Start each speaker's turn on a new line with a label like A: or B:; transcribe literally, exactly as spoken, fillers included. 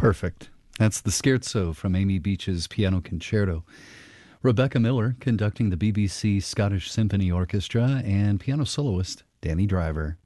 A: Perfect. That's the Scherzo from Amy Beach's Piano Concerto. Rebecca Miller conducting the B B C Scottish Symphony Orchestra and piano soloist Danny Driver.